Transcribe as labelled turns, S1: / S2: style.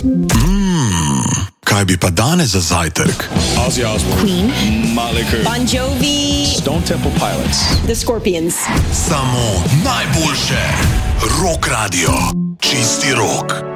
S1: Kaj bi pa danes za zajtrk?
S2: Ozzy Osbourne,
S3: Queen,
S2: Motley Crue,
S3: Bon Jovi,
S2: Stone Temple Pilots,
S3: The Scorpions.
S1: Samo najboljše. Rock Radio. Čisti rok.